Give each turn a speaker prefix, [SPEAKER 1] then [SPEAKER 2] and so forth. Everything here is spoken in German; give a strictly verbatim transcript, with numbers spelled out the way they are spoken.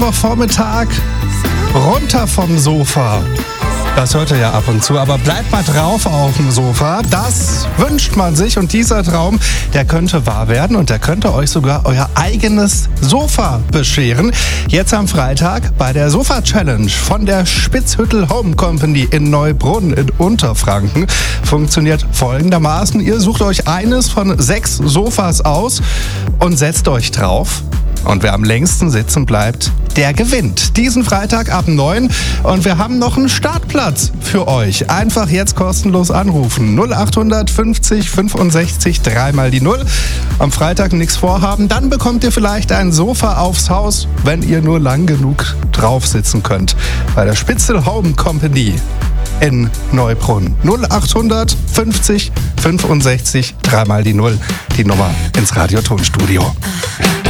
[SPEAKER 1] Mittwochvormittag runter vom Sofa. Das hört ihr ja ab und zu, aber bleibt mal drauf auf dem Sofa. Das wünscht man sich und dieser Traum, der könnte wahr werden und der könnte euch sogar euer eigenes Sofa bescheren. Jetzt am Freitag bei der Sofa-Challenge von der Spitzhüttel Home Company in Neubrunn in Unterfranken funktioniert folgendermaßen. Ihr sucht euch eines von sechs Sofas aus und setzt euch drauf. Und wer am längsten sitzen bleibt, der gewinnt. Diesen Freitag ab neun. Und wir haben noch einen Startplatz für euch. Einfach jetzt kostenlos anrufen. null acht fünfzig fünfundsechzig dreimal die null. Am Freitag nichts vorhaben. Dann bekommt ihr vielleicht ein Sofa aufs Haus, wenn ihr nur lang genug drauf sitzen könnt. Bei der Spitzhüttel Home Company in Neubrunn. null acht fünfzig fünfundsechzig dreimal die null. Die Nummer ins Radiotonstudio.